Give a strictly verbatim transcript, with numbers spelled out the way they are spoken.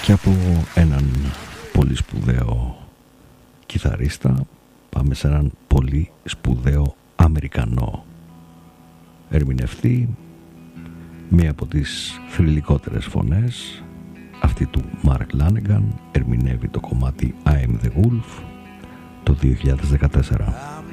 Και από έναν πολύ σπουδαίο κιθαρίστα πάμε σε έναν πολύ σπουδαίο Αμερικανό ερμηνευτή, μία από τις θρυλικότερες φωνές, αυτή του Mark Lanegan, ερμηνεύει το κομμάτι I Am The Wolf το δύο χιλιάδες δεκατέσσερα.